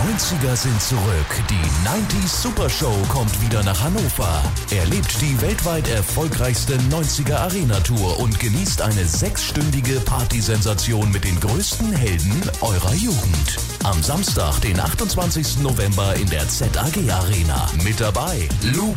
90er sind zurück. Die 90s Super Show kommt wieder nach Hannover. Erlebt die weltweit erfolgreichste 90er Arena-Tour und genießt eine 6-stündige Partysensation mit den größten Helden eurer Jugend. Am Samstag, den 28. November in der ZAG Arena. Mit dabei Luke